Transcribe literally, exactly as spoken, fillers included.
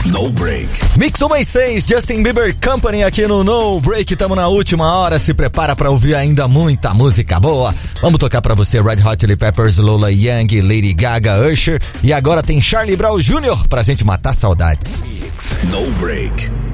No Break. Mix um e seis, Justin Bieber Company aqui no No Break. Tamo na última hora, se prepara pra ouvir ainda muita música boa. Vamos tocar pra você Red Hot Chili Peppers, Lola Young, Lady Gaga, Usher. E agora tem Charlie Brown Júnior pra gente matar saudades. No Break.